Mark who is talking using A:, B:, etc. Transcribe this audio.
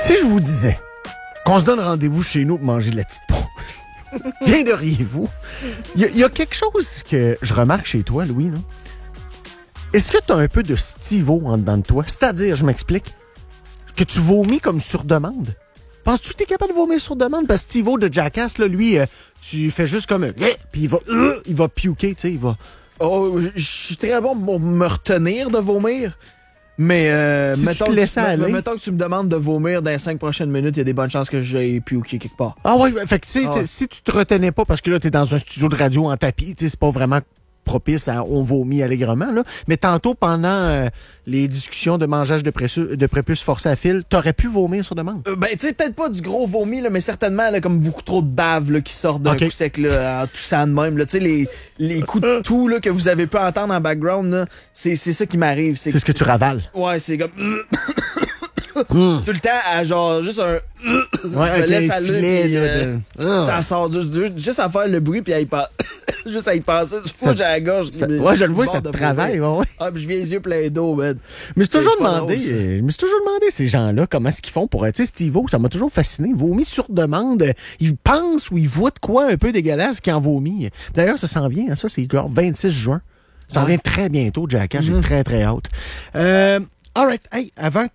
A: Si je vous disais qu'on se donne rendez-vous chez nous pour manger de la petite peau, viendriez-vous? Il y a quelque chose que je remarque chez toi, Louis, là. Est-ce que tu as un peu de Steve-O en dedans de toi? C'est-à-dire, je m'explique, que tu vomis comme sur demande? Penses-tu que tu es capable de vomir sur demande? Parce que Steve-O de Jackass, là, lui, tu fais juste comme puis il va puker, tu sais, il va...
B: Oh, je suis très bon pour me retenir de vomir. Mais
A: Si tu te laissais aller.
B: mettons que tu me demandes de vomir dans les 5 prochaines minutes, il y a des bonnes chances que j'aille puker quelque part.
A: Ah ouais, fait que tu sais, si tu te retenais pas, parce que là, t'es dans un studio de radio en tapis, tu sais, c'est pas vraiment propice à on vomit allègrement, là. Mais tantôt, pendant les discussions de mangeage de prépuce forcé à fil, t'aurais pu vomir sur demande?
B: Ben, tu sais, peut-être pas du gros vomi, là, mais certainement, là, comme beaucoup trop de bave, là, qui sortent d'un coup sec, là, en toussant de même, là. Tu sais, les coups de toux, là, que vous avez pu entendre en background, là, c'est ça qui m'arrive.
A: C'est ce que tu ravales.
B: Ouais, c'est comme... Tout le temps, à genre, juste un...
A: Ouais,
B: me laisse aller,
A: filet,
B: ça sort juste à faire le bruit, puis à y passer. Juste à y passer. Moi, j'ai la gorge.
A: Ouais, je le vois, ça te travaille. Ouais.
B: Ah, puis je viens les yeux pleins d'eau, man.
A: Mais je me suis toujours demandé, ces gens-là, comment est-ce qu'ils font pour être, tu sais, Steve-O, ça m'a toujours fasciné. Vomit sur demande. Il pense ou il voit de quoi un peu dégueulasse qui en vomit. D'ailleurs, ça s'en vient, hein, ça, c'est genre 26 juin. Ça en vient très bientôt, Jackass. J'ai très, très hâte. All right. Hey, avant